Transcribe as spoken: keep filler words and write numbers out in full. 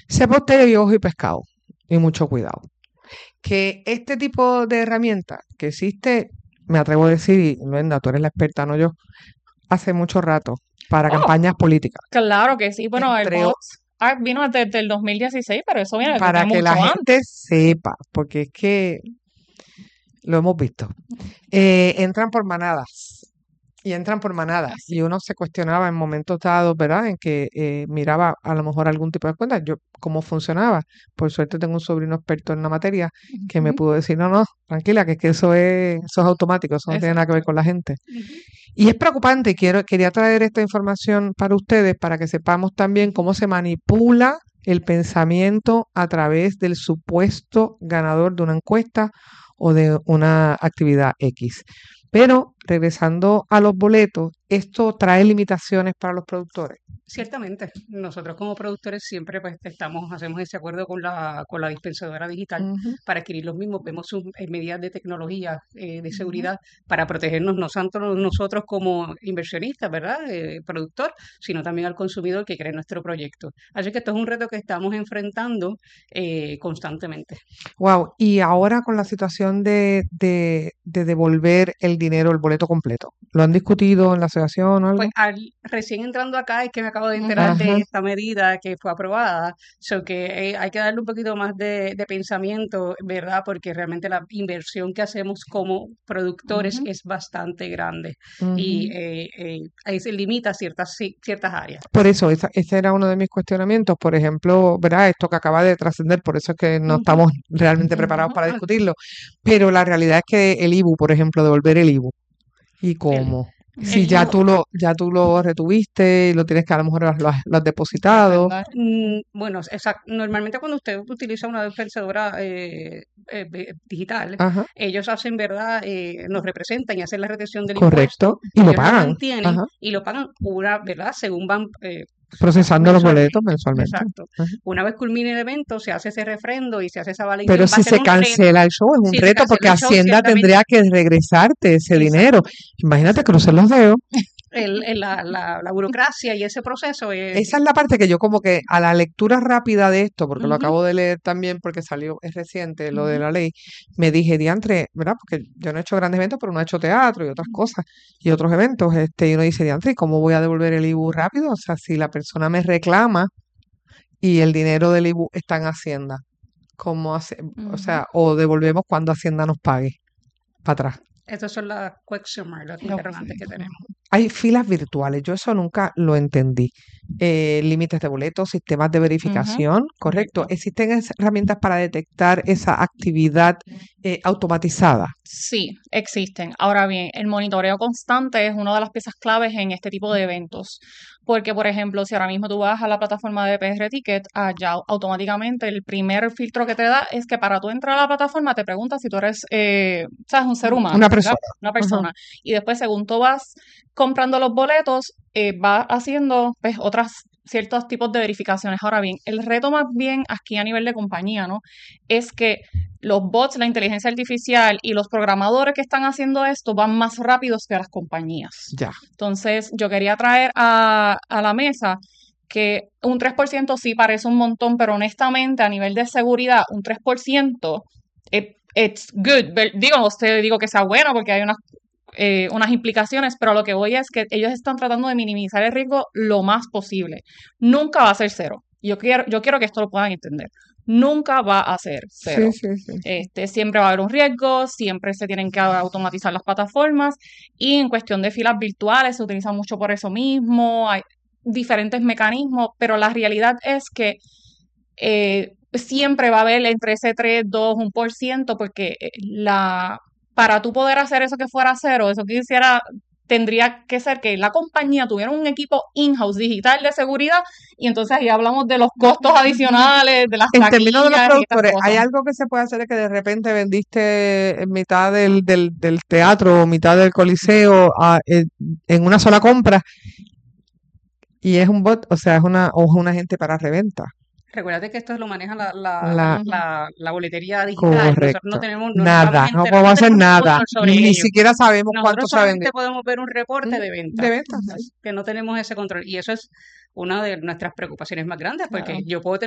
Sepa usted y ojo y pescado, y mucho cuidado. Que este tipo de herramienta que existe, me atrevo a decir, y Glenda, tú eres la experta, no yo, hace mucho rato, para Oh, campañas políticas. claro que sí. Bueno, el Entre bot o- ah, vino desde el dos mil dieciséis, pero eso viene desde para que la mucho gente antes. sepa, porque es que lo hemos visto. Eh, entran por manadas. Y entran por manadas. Así. Y uno se cuestionaba en momentos dados, ¿verdad? En que eh, miraba a lo mejor algún tipo de cuenta. Yo, cómo funcionaba. Por suerte tengo un sobrino experto en la materia que me Ujú, pudo decir, no, no, tranquila, que es que eso es, eso es automático, eso no tiene nada que ver exacto. con la gente. Ujú. Y es preocupante, quiero, quería traer esta información para ustedes, para que sepamos también cómo se manipula el pensamiento a través del supuesto ganador de una encuesta o de una actividad X. Pero regresando a los boletos, esto trae limitaciones para los productores. Ciertamente, nosotros como productores siempre pues estamos, hacemos ese acuerdo con la, con la dispensadora digital Ujú. para adquirir los mismos. Vemos sus eh, medidas de tecnología, eh, de seguridad para protegernos no tanto nosotros como inversionistas, ¿verdad? Eh, productor, sino también al consumidor que cree en nuestro proyecto. Así que esto es un reto que estamos enfrentando eh, constantemente. Wow, y ahora con la situación de, de, de devolver el dinero, el boleto completo, ¿lo han discutido en la asociación o Pues algo? al, recién entrando acá es que me acabo de Ujú. enterar de Ajá. esta medida que fue aprobada, so que eh, hay que darle un poquito más de, de pensamiento, ¿verdad? Porque realmente la inversión que hacemos como productores Ujú. es bastante grande y Ujú. eh, eh, ahí se limita ciertas, ci- ciertas áreas. Por eso, esa- ese era uno de mis cuestionamientos. Por ejemplo, ¿verdad? Esto que acaba de trascender, por eso es que no Ujú. estamos realmente preparados Ujú. para Ah, discutirlo. Pero la realidad es que el I B U, por ejemplo, devolver el I B U. ¿Y el, cómo? Si el Ujú. ya IVU, tú lo, ya tú lo retuviste y lo tienes que a lo mejor lo has, lo has depositado. Refrendar. mm, bueno, exact- normalmente cuando usted utiliza una dispensadora eh, eh, ve- digital, Ajá, ellos hacen, ¿verdad? Eh, nos representan y hacen la retención del impuesto, correcto. Y lo ellos la pagan. mantienen Ajá. y lo pagan una, ¿verdad? Según van eh, a- Procesando los boletos mensualmente. mensualmente. Exacto. Ajá. Una vez culmine el evento, se hace ese refrendo y se hace esa Pero validación. Va a si ser se un reto. cancela el show, es un Si se reto cancela porque el show, Hacienda ciertamente. tendría que regresarte ese dinero. Exacto. Imagínate, Exacto. crucen los dedos. El- el- la, la, la burocracia y ese proceso es. Esa es la parte que yo como que a la lectura rápida de esto, porque lo Ujú, acabo de leer también porque salió, es reciente lo de ujú. la ley, me dije, diantre, ¿verdad? Porque yo no he hecho grandes eventos, pero uno ha hecho teatro y otras cosas y otros eventos, este, y uno dice, diantre, ¿y cómo voy a devolver el I B U rápido? O sea, si la persona me reclama y el dinero del I B U está en Hacienda, ¿cómo hace? O Ujú. sea, o devolvemos cuando Hacienda nos pague para atrás. Estas son las question marks, las No, interrogantes que tenemos. Hay filas virtuales, yo eso nunca lo entendí. Eh, límites de boletos, sistemas de Ujú. verificación, correcto. Correcto. ¿Existen es- herramientas para detectar esa actividad eh, automatizada? Sí, existen. Ahora bien, el monitoreo constante es una de las piezas claves en este tipo de eventos. Porque, por ejemplo, si ahora mismo tú vas a la plataforma de P R Ticket, allá automáticamente el primer filtro que te da es que para tú entrar a la plataforma te pregunta si tú eres, eh, sabes, un ser humano, Una ¿verdad? persona. Una Ajá. persona. Y después, según tú vas comprando los boletos, eh, va haciendo pues otras ciertos tipos de verificaciones. Ahora bien, el reto más bien aquí a nivel de compañía, ¿no? Es que los bots, la inteligencia artificial y los programadores que están haciendo esto van más rápidos que las compañías. Ya. Entonces, yo quería traer a, a la mesa que un tres por ciento sí parece un montón, pero honestamente a nivel de seguridad, un tres por ciento it, it's good. Ver- Digo, no te digo que sea bueno porque hay unas, eh, unas implicaciones, pero lo que voy es que ellos están tratando de minimizar el riesgo lo más posible. Nunca va a ser cero. Yo quiero, yo quiero que esto lo puedan entender. Nunca va a ser cero. Sí, sí, sí. Este, siempre va a haber un riesgo, siempre se tienen que automatizar las plataformas y en cuestión de filas virtuales se utiliza mucho por eso mismo, hay diferentes mecanismos, pero la realidad es que eh, siempre va a haber entre ese tres, dos, uno por ciento porque eh, la, para tú poder hacer eso que fuera cero, eso que hiciera tendría que ser que la compañía tuviera un equipo in-house digital de seguridad y entonces ahí hablamos de los costos adicionales, de las En términos de los taquillas y estas productores, ¿hay cosas. algo que se puede hacer de que de repente vendiste en mitad del, del, del teatro o mitad del coliseo a- en en una sola compra y es un bot, o sea, es una, o es un agente para reventa? Recuérdate que esto lo maneja la, la, La, Ujú. la, la boletería digital. Nosotros no correcto. tenemos, no nos vamos Nada, a no enterar, no podemos hacer tenemos nada. control sobre Ni ello. siquiera sabemos cuánto Nosotros se ha vendido. solamente podemos ver un reporte ¿Mm? de venta, De ventas. que no tenemos ese control. Y eso es una de nuestras preocupaciones más grandes, porque Claro. yo puedo tener